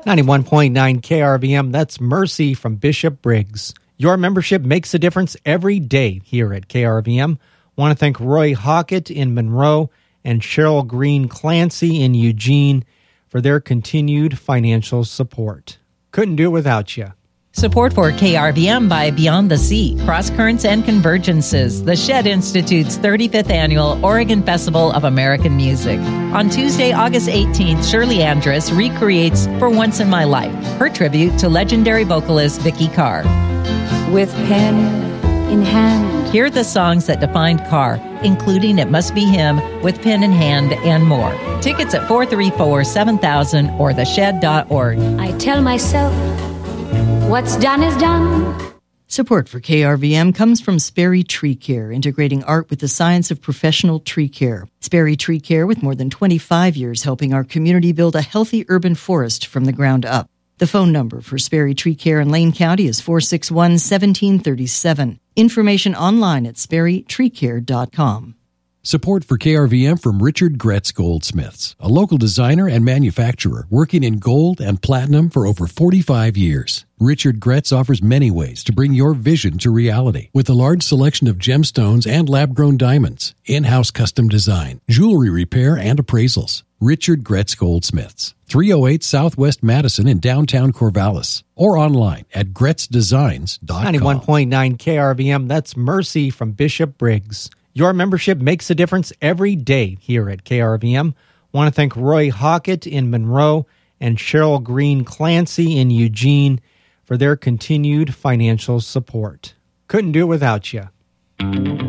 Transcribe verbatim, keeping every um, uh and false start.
ninety-one point nine K R V M, that's Mercy from Bishop Briggs. Your membership makes a difference every day here at K R V M. Want to thank Roy Hockett in Monroe and Cheryl Green Clancy in Eugene for their continued financial support. Couldn't do it without you. Support for K R V M by Beyond the Sea, Cross Currents and Convergences, the Shed Institute's thirty-fifth Annual Oregon Festival of American Music. On Tuesday, August eighteenth, Shirley Andrus recreates For Once in My Life, her tribute to legendary vocalist Vicki Carr. With pen in hand. Hear the songs that defined Carr, including It Must Be Him, With Pen in Hand, and more. Tickets at four three four, seven thousand or the shed dot org. I tell myself, what's done is done. Support for K R V M comes from Sperry Tree Care, integrating art with the science of professional tree care. Sperry Tree Care, with more than twenty-five years helping our community build a healthy urban forest from the ground up. The phone number for Sperry Tree Care in Lane County is four six one, one seven three seven. Information online at sperry tree care dot com. Support for K R V M from Richard Gretz Goldsmiths, a local designer and manufacturer working in gold and platinum for over forty-five years. Richard Gretz offers many ways to bring your vision to reality with a large selection of gemstones and lab-grown diamonds, in-house custom design, jewelry repair, and appraisals. Richard Gretz Goldsmiths, three oh eight Southwest Madison in downtown Corvallis, or online at gretz designs dot com. ninety-one point nine K R V M, that's Mercy from Bishop Briggs. Your membership makes a difference every day here at K R V M. Want to thank Roy Hockett in Monroe and Cheryl Green Clancy in Eugene for their continued financial support. Couldn't do it without you.